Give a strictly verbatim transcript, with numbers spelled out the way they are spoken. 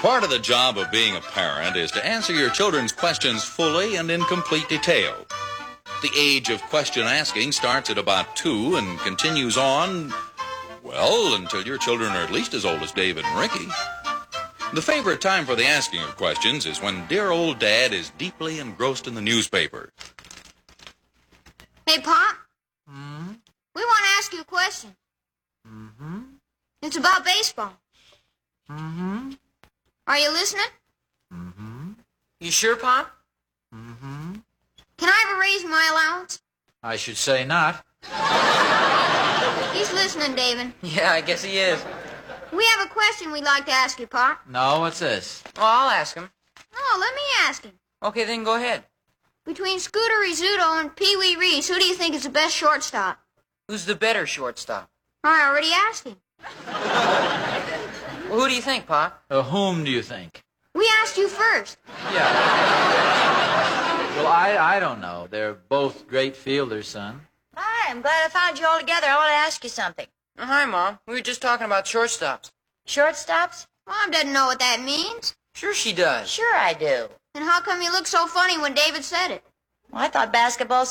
Part of the job of being a parent is to answer your children's questions fully and in complete detail. The age of question asking starts at about two and continues on, well, until your children are at least as old as David and Ricky. The favorite time for the asking of questions is when dear old Dad is deeply engrossed in the newspaper. Hey, Pop. Hmm? We want to ask you a question. Mm-hmm. It's about baseball. Mm-hmm. Are you listening? Mm-hmm. You sure, Pop? Mm-hmm. Can I ever raise my allowance? I should say not. He's listening, David. Yeah, I guess he is. We have a question we'd like to ask you, Pop. No, what's this? Well, I'll ask him. No, let me ask him. Okay, then go ahead. Between Scooter Rizzuto and Pee Wee Reese, who do you think is the best shortstop? Who's the better shortstop? I already asked him. Well, who do you think, Pop? Uh, whom do you think? We asked you first. Yeah. Well, I, I don't know. They're both great fielders, son. Hi, I'm glad I found you all together. I want to ask you something. Oh, hi, Mom. We were just talking about shortstops. Shortstops? Mom doesn't know what that means. Sure she does. Sure I do. Then how come you look so funny when David said it? Well, I thought basketball